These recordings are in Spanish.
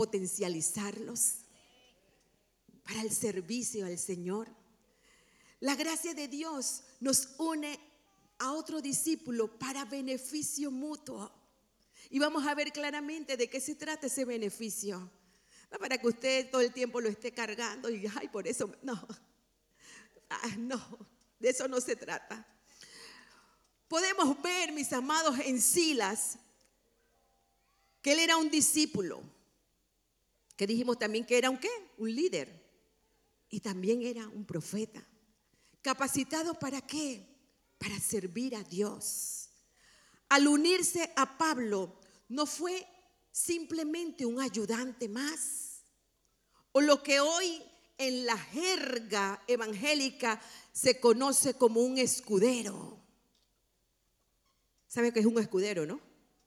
potencializarlos para el servicio al Señor. La gracia de Dios nos une a otro discípulo para beneficio mutuo. Y vamos a ver claramente de qué se trata ese beneficio. No para que usted todo el tiempo lo esté cargando y, ay, por eso, no. No, de eso no se trata. Podemos ver, mis amados, en Silas, que él era un discípulo. Que dijimos también que era un ¿qué? Un líder. Y también era un profeta. ¿Capacitado para qué? Para servir a Dios. Al unirse a Pablo, no fue simplemente un ayudante más, o lo que hoy en la jerga evangélica se conoce como un escudero. ¿Sabe qué es un escudero, no?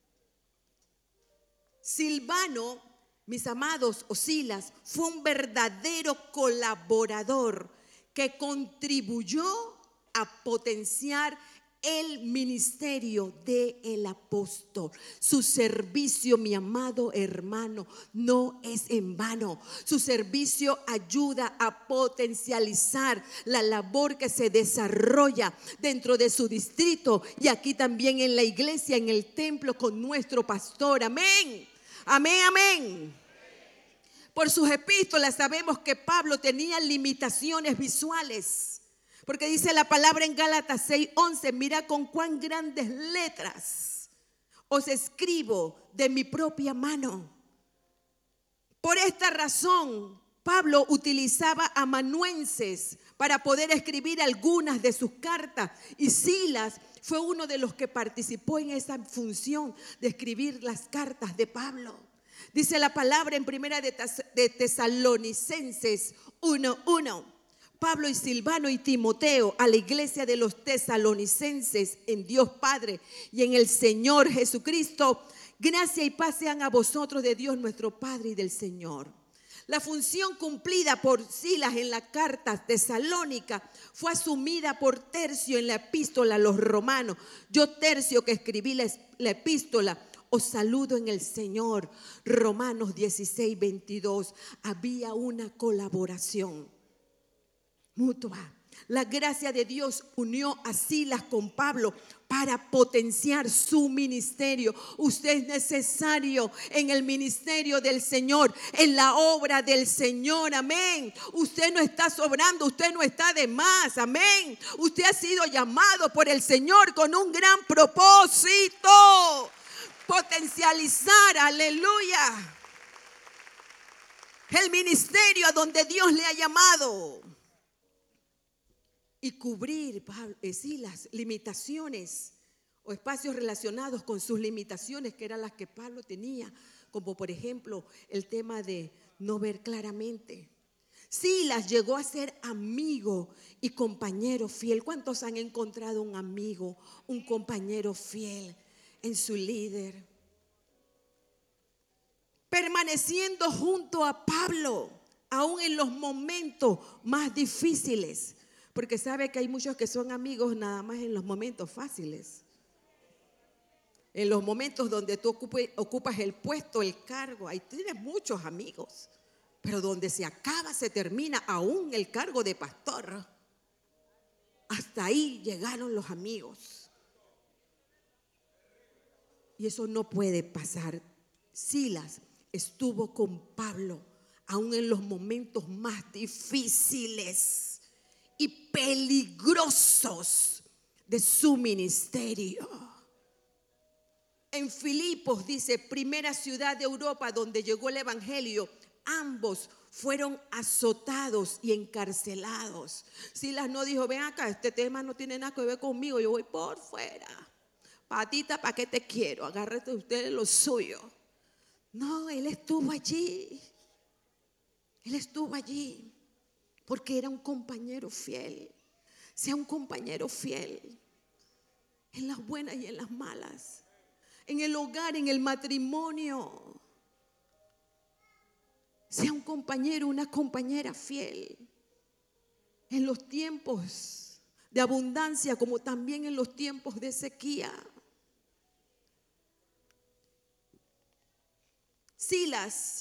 Silvano, mis amados, o Silas, fue un verdadero colaborador que contribuyó a potenciar el ministerio del apóstol. Su servicio, mi amado hermano, no es en vano. Su servicio ayuda a potencializar la labor que se desarrolla dentro de su distrito y aquí también en la iglesia, en el templo con nuestro pastor. Amén, amén, amén. Por sus epístolas sabemos que Pablo tenía limitaciones visuales. Porque dice la palabra en Gálatas 6:11, mira con cuán grandes letras os escribo de mi propia mano. Por esta razón, Pablo utilizaba amanuenses para poder escribir algunas de sus cartas. Y Silas fue uno de los que participó en esa función de escribir las cartas de Pablo. Dice la palabra en primera de Tesalonicenses 1:1. Pablo y Silvano y Timoteo a la iglesia de los tesalonicenses en Dios Padre y en el Señor Jesucristo, gracia y paz sean a vosotros de Dios nuestro Padre y del Señor. La función cumplida por Silas en la carta tesalónica fue asumida por Tercio en la epístola a los romanos. Yo, Tercio, que escribí la epístola, os saludo en el Señor. Romanos 16:22. Había una colaboración mutua. La gracia de Dios unió a Silas con Pablo para potenciar su ministerio. Usted es necesario en el ministerio del Señor, en la obra del Señor, amén. Usted no está sobrando, usted no está de más, amén. Usted ha sido llamado por el Señor con un gran propósito: potencializar, aleluya, el ministerio a donde Dios le ha llamado. Y cubrir, sí, las limitaciones o espacios relacionados con sus limitaciones, que eran las que Pablo tenía, como por ejemplo el tema de no ver claramente. Silas llegó a ser amigo y compañero fiel. ¿Cuántos han encontrado un amigo, un compañero fiel en su líder? Permaneciendo junto a Pablo, aún en los momentos más difíciles. Porque sabe que hay muchos que son amigos nada más en los momentos fáciles. En los momentos donde tú ocupas el puesto, el cargo, ahí tienes muchos amigos. Pero donde se acaba, se termina, aún el cargo de pastor. Hasta ahí llegaron los amigos. Y eso no puede pasar. Silas estuvo con Pablo, aún en los momentos más difíciles y peligrosos de su ministerio. En Filipos, dice, primera ciudad de Europa donde llegó el evangelio, ambos fueron azotados y encarcelados. Silas no dijo, ven acá, este tema no tiene nada que ver conmigo, yo voy por fuera. Patita, ¿para qué te quiero? Agárrate ustedes lo suyo. No, él estuvo allí. Él estuvo allí. Porque era un compañero fiel. Sea un compañero fiel en las buenas y en las malas, en el hogar, en el matrimonio. Sea un compañero, una compañera fiel en los tiempos de abundancia como también en los tiempos de sequía. Silas